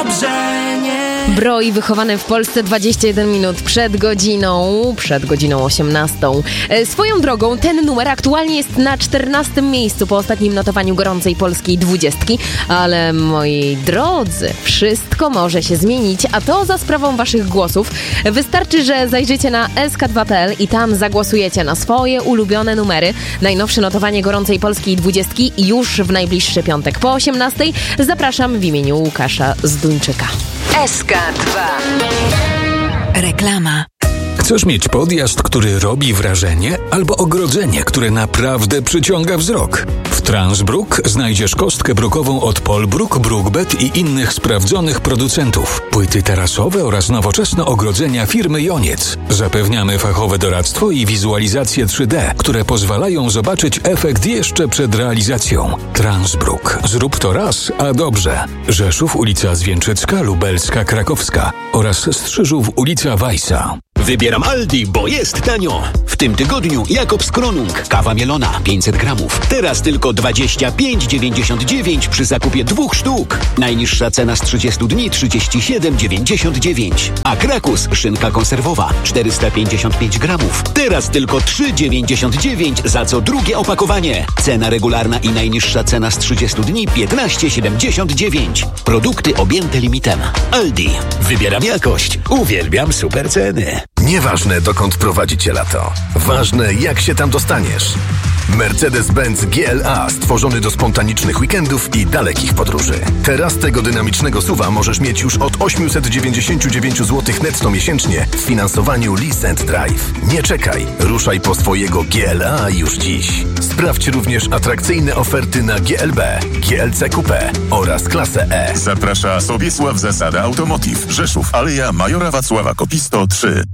Broi wychowany w Polsce 21 minut przed godziną 18. Swoją drogą ten numer aktualnie jest na 14 miejscu po ostatnim notowaniu gorącej polskiej 20. Ale moi drodzy, wszystko może się zmienić, a to za sprawą waszych głosów. Wystarczy, że zajrzycie na sk2.pl i tam zagłosujecie na swoje ulubione numery. Najnowsze notowanie gorącej polskiej 20 już w najbliższy piątek po 18. Zapraszam w imieniu Łukasza Zduńczyka. SK2. Reklama. Chcesz mieć podjazd, który robi wrażenie, albo ogrodzenie, które naprawdę przyciąga wzrok? W Transbrook znajdziesz kostkę brukową od Polbruk, Brookbet i innych sprawdzonych producentów. Płyty tarasowe oraz nowoczesne ogrodzenia firmy Joniec. Zapewniamy fachowe doradztwo i wizualizację 3D, które pozwalają zobaczyć efekt jeszcze przed realizacją. Transbrook. Zrób to raz, a dobrze. Rzeszów, ulica Zwięczycka, Lubelska, Krakowska oraz Strzyżów, ulica Weissa. Wybieram Aldi, bo jest tanio. W tym tygodniu Jakobs Kronung, kawa mielona 500 gramów. Teraz tylko 25,99 przy zakupie 2 sztuk. Najniższa cena z 30 dni 37,99. A Krakus, szynka konserwowa 455 gramów. Teraz tylko 3,99 za co drugie opakowanie. Cena regularna i najniższa cena z 30 dni 15,79. Produkty objęte limitem. Aldi. Wybieram jakość. Uwielbiam super ceny. Nieważne, dokąd prowadzi cię lato. Ważne, jak się tam dostaniesz. Mercedes-Benz GLA stworzony do spontanicznych weekendów i dalekich podróży. Teraz tego dynamicznego SUV-a możesz mieć już od 899 zł netto miesięcznie w finansowaniu Lease & Drive. Nie czekaj, ruszaj po swojego GLA już dziś. Sprawdź również atrakcyjne oferty na GLB, GLC Coupé oraz klasę E. Zaprasza Sobiesław Zasada Automotive, Rzeszów, Aleja Majora Wacława Kopisto 3.